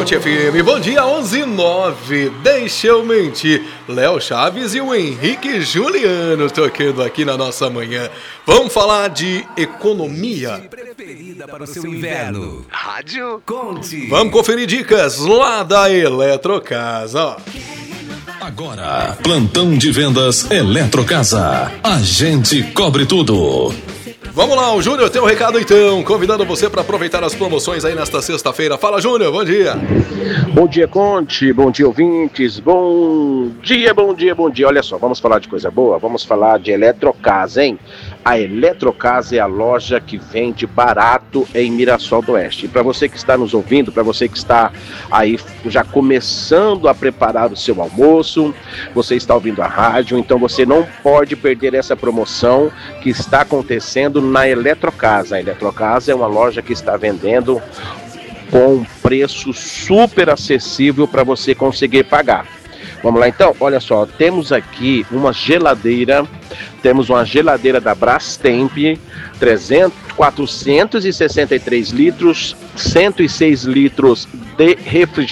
Ponte FM, bom dia, 11:09. Deixa eu mentir. Léo Chaves e o Henrique Juliano tocando aqui na nossa manhã. Vamos falar de economia. Preferida para o seu inverno. Rádio Conte. Vamos conferir dicas lá da Eletrocasa. Agora, plantão de vendas Eletrocasa. A gente cobre tudo. Vamos lá, o Júnior tem um recado então, convidando você para aproveitar as promoções aí nesta sexta-feira. Fala, Júnior, bom dia. Bom dia, Conte, bom dia, ouvintes, bom dia. Olha só, vamos falar de coisa boa, vamos falar de Eletrocasa, hein? A Eletrocasa é a loja que vende barato em Mirassol do Oeste. E para você que está nos ouvindo, para você que está aí já começando a preparar o seu almoço, você está ouvindo a rádio, então você não pode perder essa promoção que está acontecendo na Eletrocasa. A Eletrocasa é uma loja que está vendendo com um preço super acessível para você conseguir pagar. Vamos lá então, olha só, temos aqui uma geladeira da Brastemp, 463 litros, 106 litros de refrigerante.